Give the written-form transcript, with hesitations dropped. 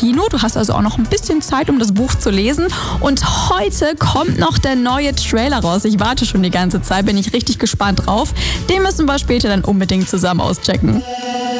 Kino. Du hast also auch noch ein bisschen Zeit, um das Buch zu lesen. Und heute kommt noch der neue Trailer raus. Ich warte schon die ganze Zeit, bin ich richtig gespannt drauf. Den müssen wir später dann unbedingt zusammen auschecken.